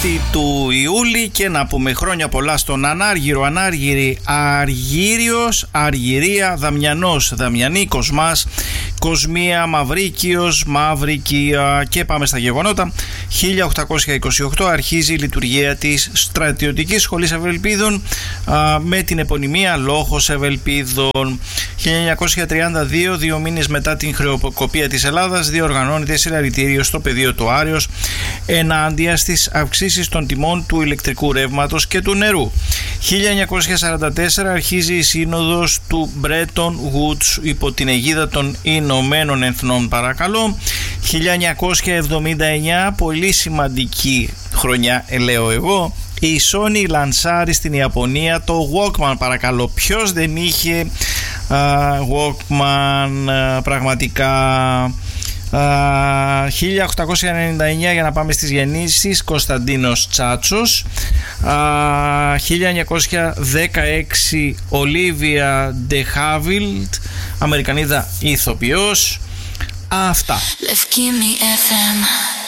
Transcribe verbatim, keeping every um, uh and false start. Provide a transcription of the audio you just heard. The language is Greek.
τρίτη του Ιούλη και να πούμε χρόνια πολλά στον Ανάργυρο, Ανάργυρη, Αργύριος, Αργυρία, Δαμιανός, Δαμιανή, Κοσμάς, Κοσμία, Μαυρίκιος, Μαυρικία. Και πάμε στα γεγονότα. χίλια οκτακόσια είκοσι οκτώ αρχίζει η λειτουργία της Στρατιωτικής Σχολής Ευελπίδων α, με την επωνυμία Λόγχος Ευελπίδων. χίλια εννιακόσια τριάντα δύο, δύο μήνες μετά την χρεοκοπία της Ελλάδας, διοργανώνεται συλλαλητήριο στο πεδίο του Άρεως ενάντια στις αυξήσεις των τιμών του ηλεκτρικού ρεύματος και του νερού. χίλια εννιακόσια σαράντα τέσσερα αρχίζει η σύνοδος του Bretton Woods υπό την αιγίδα των Ηνωμένων Εθνών, παρακαλώ. χίλια εννιακόσια εβδομήντα εννιά, πολύ σημαντική χρονιά λέω εγώ, η Sony λανσάρει στην Ιαπωνία το Walkman, παρακαλώ. Ποιος δεν είχε uh, Walkman uh, πραγματικά. Uh, χίλια οκτακόσια ενενήντα εννιά, για να πάμε στις γεννήσεις, Κωνσταντίνος Τσάτσος. uh, χίλια εννιακόσια δεκαέξι Ολίβια Ντεχάβιλτ, Αμερικανίδα ηθοποιός. Αυτά.